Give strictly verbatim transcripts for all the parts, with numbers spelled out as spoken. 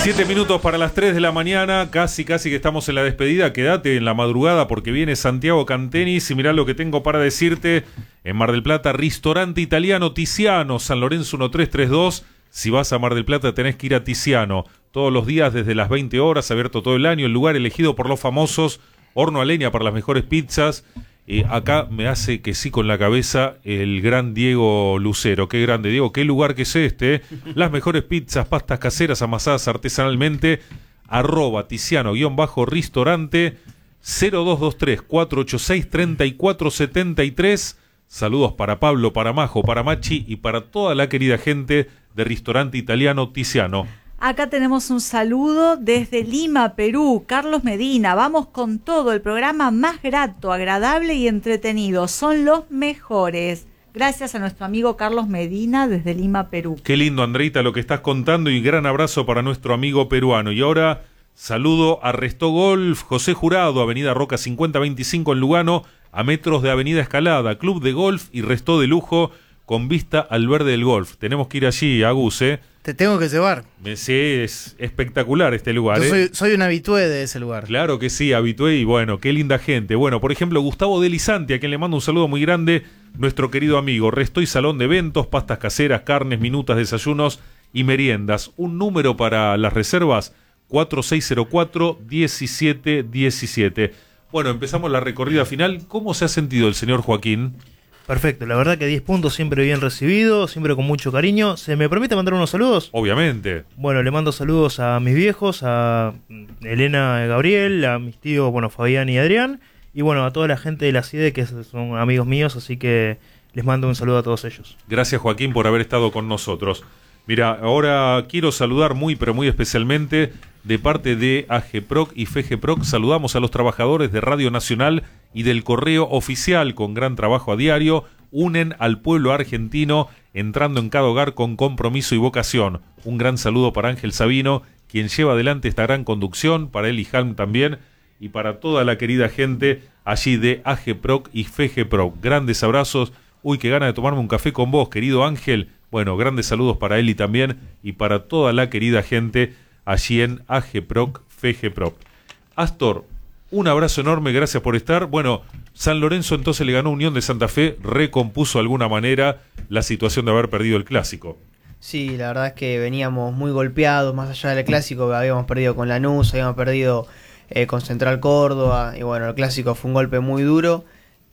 Siete minutos para las tres de la mañana, casi casi que estamos en la despedida. Quédate en la madrugada porque viene Santiago Cantenis y mirá lo que tengo para decirte. En Mar del Plata, restaurante italiano Tiziano, San Lorenzo uno tres tres dos. Si vas a Mar del Plata tenés que ir a Tiziano. Todos los días desde las veinte horas, abierto todo el año. El lugar elegido por los famosos, horno a leña para las mejores pizzas. Eh, acá me hace que sí con la cabeza el gran Diego Lucero. Qué grande, Diego, qué lugar que es este, eh. Las mejores pizzas, pastas caseras amasadas artesanalmente. Arroba Tiziano guión bajo restaurante cero dos dos tres, cuatro ocho seis, tres cuatro siete tres. Saludos para Pablo, para Majo, para Machi y para toda la querida gente de restaurante italiano Tiziano. Acá tenemos un saludo desde Lima, Perú. Carlos Medina, vamos con todo, el programa más grato, agradable y entretenido. Son los mejores. Gracias a nuestro amigo Carlos Medina desde Lima, Perú. Qué lindo, Andreita, lo que estás contando y gran abrazo para nuestro amigo peruano. Y ahora saludo a Resto Golf, José Jurado, Avenida Roca cincuenta veinticinco en Lugano, a metros de Avenida Escalada, Club de Golf y Resto de Lujo con vista al verde del golf. Tenemos que ir allí, Agus, ¿eh? Te tengo que llevar. Sí, es espectacular este lugar. Yo ¿eh? soy, soy un habitué de ese lugar. Claro que sí, habitué y bueno, qué linda gente. Bueno, por ejemplo, Gustavo Delizanti, a quien le mando un saludo muy grande, nuestro querido amigo. Resto y salón de eventos, pastas caseras, carnes, minutas, desayunos y meriendas. Un número para las reservas, cuatro seis cero cuatro, diecisiete diecisiete. Bueno, empezamos la recorrida final. ¿Cómo se ha sentido el señor Joaquín? Perfecto, la verdad que diez puntos siempre bien recibidos, siempre con mucho cariño. ¿Se me permite mandar unos saludos? Obviamente. Bueno, le mando saludos a mis viejos, a Elena y Gabriel, a mis tíos, bueno, Fabián y Adrián, y bueno, a toda la gente de la C I D E que son amigos míos, así que les mando un saludo a todos ellos. Gracias, Joaquín, por haber estado con nosotros. Mira, ahora quiero saludar muy, pero muy especialmente de parte de AGEPROC y FEGEPROC. Saludamos a los trabajadores de Radio Nacional y del Correo Oficial con gran trabajo a diario. Unen al pueblo argentino entrando en cada hogar con compromiso y vocación. Un gran saludo para Ángel Sabino, quien lleva adelante esta gran conducción, para Eli Halm también y para toda la querida gente allí de AGEPROC y FEGEPROC. Grandes abrazos. Uy, qué gana de tomarme un café con vos, querido Ángel. Bueno, grandes saludos para Eli también y para toda la querida gente allí en AGEPROC, FEGEPROC. Astor, un abrazo enorme, gracias por estar. Bueno, San Lorenzo entonces le ganó a Unión de Santa Fe, recompuso de alguna manera la situación de haber perdido el Clásico. Sí, la verdad es que veníamos muy golpeados, más allá del Clásico, habíamos perdido con Lanús, habíamos perdido eh, con Central Córdoba, y bueno, el Clásico fue un golpe muy duro.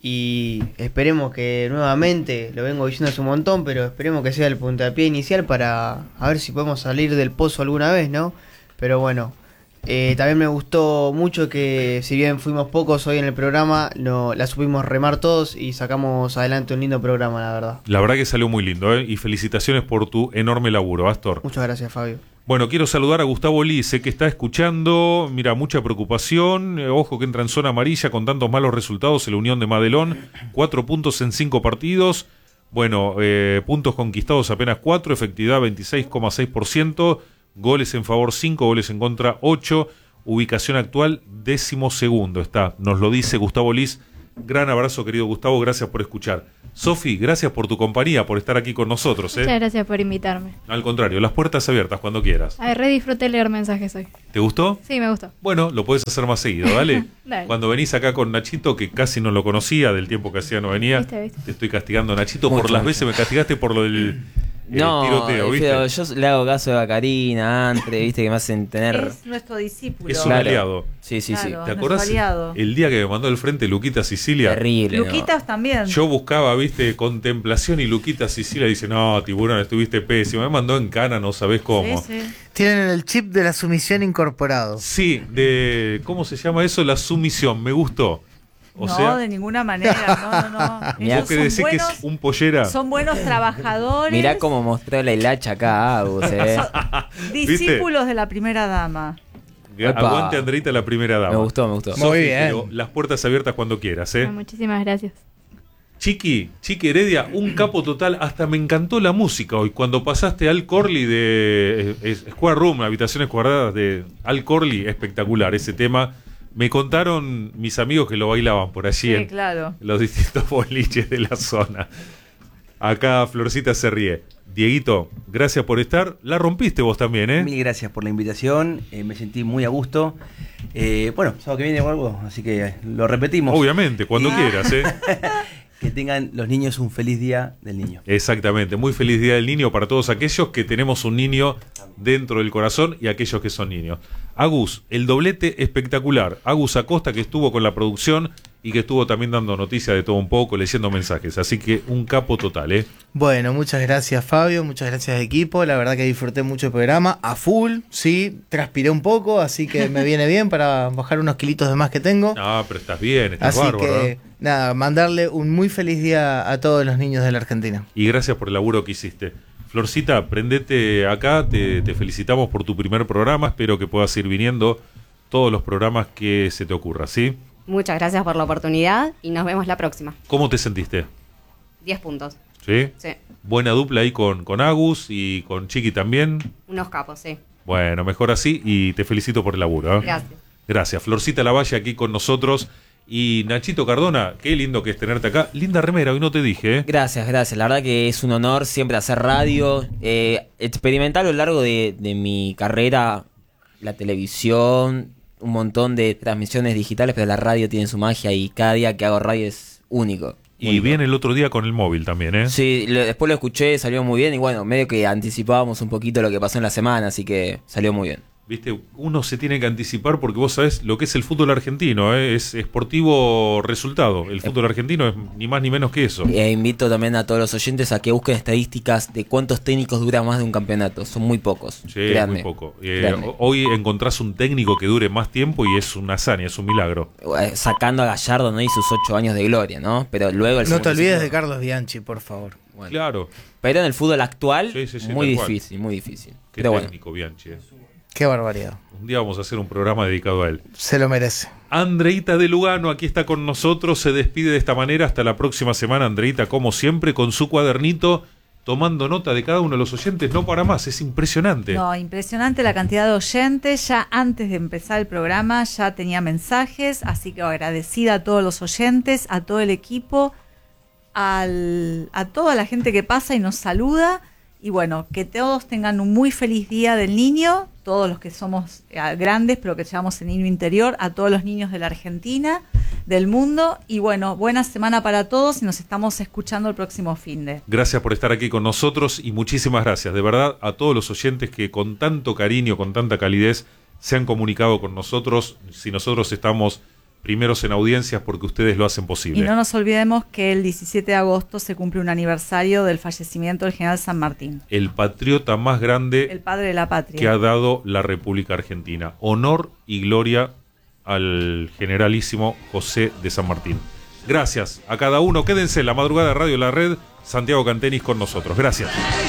Y esperemos que nuevamente, lo vengo diciendo hace un montón, pero esperemos que sea el puntapié inicial para a ver si podemos salir del pozo alguna vez, ¿no? Pero bueno, eh, también me gustó mucho que si bien fuimos pocos hoy en el programa, no, la supimos remar todos y sacamos adelante un lindo programa, la verdad. La verdad que salió muy lindo, ¿eh? Y felicitaciones por tu enorme laburo, Astor. Muchas gracias, Fabio. Bueno, quiero saludar a Gustavo Lice, que está escuchando, mira, mucha preocupación, eh, ojo que entra en zona amarilla con tantos malos resultados en la Unión de Madelón, cuatro puntos en cinco partidos, bueno, eh, puntos conquistados apenas cuatro, efectividad veintiséis coma seis por ciento, goles en favor cinco, goles en contra ocho, ubicación actual décimo segundo está, nos lo dice Gustavo Liz. Gran abrazo, querido Gustavo, gracias por escuchar. Sofi, gracias por tu compañía, por estar aquí con nosotros. ¿eh? Muchas gracias por invitarme. Al contrario, las puertas abiertas cuando quieras. A ver, re disfruté leer mensajes hoy. ¿Te gustó? Sí, me gustó. Bueno, lo puedes hacer más seguido, ¿dale? Dale. Cuando venís acá con Nachito, que casi no lo conocía, del tiempo que hacía no venía, ¿Viste, viste? te estoy castigando, Nachito, Mucho, por las mucho. veces me castigaste por lo del el No, tiroteo, ¿viste? pero yo le hago caso a Karina, Antre, viste que me hacen tener... Es nuestro discípulo. Es un Claro. aliado. Sí, sí, sí. Claro. ¿Te nuestro acordás aliado. el día que me mandó al frente Luquita Sicilia? Terrible. Luquitas también. Yo buscaba, viste, contemplación y Luquita Sicilia dice, no, tiburón, estuviste pésimo. Me mandó en cana, no sabés cómo. Sí, sí. Tienen el chip de la sumisión incorporado. Sí, de, ¿cómo se llama eso? La sumisión, me gustó. O no, sea, de ninguna manera, no, no, no. Mirá, Ellos ¿vos querés son decir que buenos, es un pollera? son buenos trabajadores. Mirá cómo mostró la hilacha acá, Agus, eh. Discípulos de la primera dama. Epa. Aguante, Andreita, la primera dama. Me gustó, me gustó. Muy Sofi, bien. pero las puertas abiertas cuando quieras, ¿eh? Bueno, muchísimas gracias. Chiqui, Chiqui Heredia, un capo total. Hasta me encantó la música hoy. Cuando pasaste Al Corley de eh, eh, Square Room, Habitaciones Cuadradas de Al Corley, espectacular ese tema. Me contaron mis amigos que lo bailaban por allí Sí, en claro. los distintos boliches de la zona. Acá Florcita se ríe. Dieguito, gracias por estar. La rompiste vos también, ¿eh? Mil gracias por la invitación, eh, me sentí muy a gusto. Eh, bueno, sábado que viene o algo, así que lo repetimos. Obviamente, cuando quieras, ¿eh? Que tengan los niños un feliz día del niño. Exactamente, muy feliz día del niño para todos aquellos que tenemos un niño dentro del corazón y aquellos que son niños. Agus, el doblete espectacular. Agus Acosta, que estuvo con la producción y que estuvo también dando noticias de todo un poco, leyendo mensajes. Así que un capo total, ¿eh? Bueno, muchas gracias Fabio, muchas gracias equipo. La verdad que disfruté mucho el programa, a full, sí, transpiré un poco, así que me viene bien para bajar unos kilitos de más que tengo. No, pero estás bien, estás así bárbaro. que, ¿eh? nada, mandarle un muy feliz día a todos los niños de la Argentina. Y gracias por el laburo que hiciste. Florcita, prendete acá, te, te felicitamos por tu primer programa, espero que puedas ir viniendo todos los programas que se te ocurra, ¿sí? Muchas gracias por la oportunidad y nos vemos la próxima. ¿Cómo te sentiste? diez puntos. ¿Sí? Sí. Buena dupla ahí con, con Agus y con Chiqui también. Unos capos, sí. Bueno, mejor así y te felicito por el laburo, ¿eh? Gracias. Gracias. Florcita Lavalle aquí con nosotros. Y Nachito Cardona, qué lindo que es tenerte acá. Linda remera, hoy no te dije, ¿eh? Gracias, gracias. La verdad que es un honor siempre hacer radio. Eh, experimentar a lo largo de, de mi carrera la televisión, un montón de transmisiones digitales, pero la radio tiene su magia y cada día que hago radio es único. Y único. viene el otro día con el móvil también, ¿eh? Sí, lo- después lo escuché, salió muy bien y bueno, medio que anticipábamos un poquito lo que pasó en la semana, así que salió muy bien. Viste, uno se tiene que anticipar porque vos sabés lo que es el fútbol argentino, ¿eh? Es esportivo resultado. El fútbol argentino es ni más ni menos que eso. E invito también a todos los oyentes a que busquen estadísticas de cuántos técnicos dura más de un campeonato. Son muy pocos. Sí, créanme, muy poco. Eh, créanme. ho- hoy encontrás un técnico que dure más tiempo y es una hazaña, es un milagro. Eh, Sacando a Gallardo, ¿no? Y sus ocho años de gloria, ¿no? Pero luego el No te segundo olvides ciclo- de Carlos Bianchi, por favor. Bueno. Claro. Pero en el fútbol actual, Sí, sí, sí, muy tal cual. difícil, muy difícil. Qué Pero bueno. técnico, Bianchi. eh. Qué barbaridad. Un día vamos a hacer un programa dedicado a él. Se lo merece. Andreita de Lugano, aquí está con nosotros, se despide de esta manera. Hasta la próxima semana, Andreita, como siempre, con su cuadernito, tomando nota de cada uno de los oyentes. No para más, es impresionante. No, impresionante la cantidad de oyentes. Ya antes de empezar el programa ya tenía mensajes, así que agradecida a todos los oyentes, a todo el equipo, al, a toda la gente que pasa y nos saluda. Y bueno, que todos tengan un muy feliz día del niño, todos los que somos eh, grandes, pero que llevamos el niño interior, a todos los niños de la Argentina, del mundo. Y bueno, buena semana para todos y nos estamos escuchando el próximo fin de. Gracias por estar aquí con nosotros y muchísimas gracias, de verdad, a todos los oyentes que con tanto cariño, con tanta calidez, se han comunicado con nosotros. Si nosotros estamos primeros en audiencias porque ustedes lo hacen posible. Y no nos olvidemos que el diecisiete de agosto se cumple un aniversario del fallecimiento del general San Martín, El patriota más grande el padre de la patria. que ha dado la República Argentina. Honor y gloria al generalísimo José de San Martín. Gracias a cada uno. Quédense en la madrugada de Radio La Red. Santiago Cantenis con nosotros. Gracias.